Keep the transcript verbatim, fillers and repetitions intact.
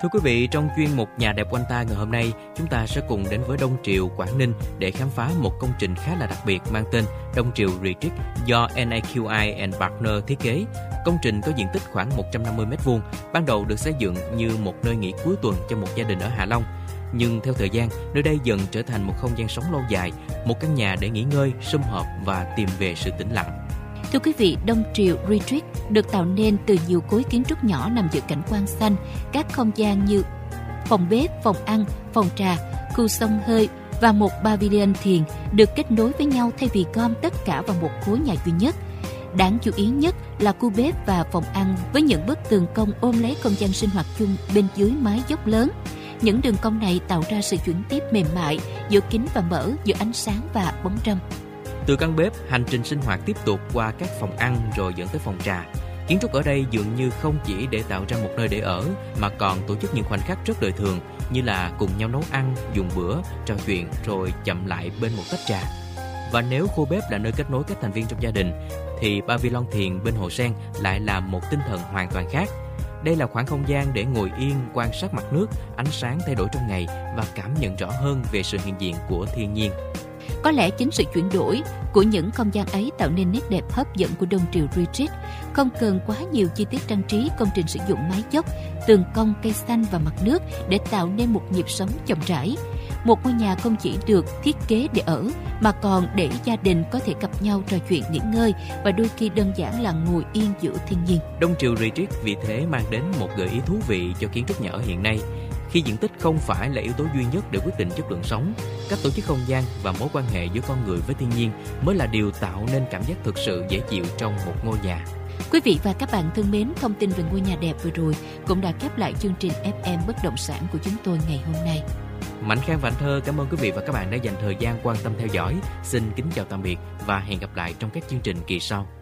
Thưa quý vị, trong chuyên mục Nhà đẹp quanh ta ngày hôm nay, chúng ta sẽ cùng đến với Đông Triều, Quảng Ninh để khám phá một công trình khá là đặc biệt mang tên Đông Triều Retreat do en a quy i and Partner thiết kế. Công trình có diện tích khoảng một trăm năm mươi mét vuông, ban đầu được xây dựng như một nơi nghỉ cuối tuần cho một gia đình ở Hạ Long. Nhưng theo thời gian, nơi đây dần trở thành một không gian sống lâu dài, một căn nhà để nghỉ ngơi, sum họp và tìm về sự tĩnh lặng. Thưa quý vị, Đông Triều Retreat được tạo nên từ nhiều khối kiến trúc nhỏ nằm giữa cảnh quan xanh, các không gian như phòng bếp, phòng ăn, phòng trà, khu xông hơi và một pavilion thiền được kết nối với nhau thay vì gom tất cả vào một khối nhà duy nhất. Đáng chú ý nhất là khu bếp và phòng ăn với những bức tường cong ôm lấy không gian sinh hoạt chung bên dưới mái dốc lớn. Những đường cong này tạo ra sự chuyển tiếp mềm mại giữa kín và mở, giữa ánh sáng và bóng râm. Từ căn bếp, hành trình sinh hoạt tiếp tục qua các phòng ăn rồi dẫn tới phòng trà. Kiến trúc ở đây dường như không chỉ để tạo ra một nơi để ở mà còn tổ chức những khoảnh khắc rất đời thường như là cùng nhau nấu ăn, dùng bữa, trò chuyện rồi chậm lại bên một tách trà. Và nếu khu bếp là nơi kết nối các thành viên trong gia đình thì pavilion thiền bên hồ sen lại là một tinh thần hoàn toàn khác. Đây là khoảng không gian để ngồi yên, quan sát mặt nước, ánh sáng thay đổi trong ngày và cảm nhận rõ hơn về sự hiện diện của thiên nhiên. Có lẽ chính sự chuyển đổi của những không gian ấy tạo nên nét đẹp hấp dẫn của Đông Triều Retreat. Không cần quá nhiều chi tiết trang trí, công trình sử dụng mái dốc, tường cong, cây xanh và mặt nước để tạo nên một nhịp sống chậm rãi. Một ngôi nhà không chỉ được thiết kế để ở mà còn để gia đình có thể gặp nhau trò chuyện nghỉ ngơi và đôi khi đơn giản là ngồi yên giữa thiên nhiên. Đông Triều Retreat vì thế mang đến một gợi ý thú vị cho kiến trúc nhà ở hiện nay. Khi diện tích không phải là yếu tố duy nhất để quyết định chất lượng sống, cách tổ chức không gian và mối quan hệ giữa con người với thiên nhiên mới là điều tạo nên cảm giác thực sự dễ chịu trong một ngôi nhà. Quý vị và các bạn thân mến, thông tin về ngôi nhà đẹp vừa rồi cũng đã khép lại chương trình ép em Bất động sản của chúng tôi ngày hôm nay. Mạnh Khang và Anh Thơ cảm ơn quý vị và các bạn đã dành thời gian quan tâm theo dõi. Xin kính chào tạm biệt và hẹn gặp lại trong các chương trình kỳ sau.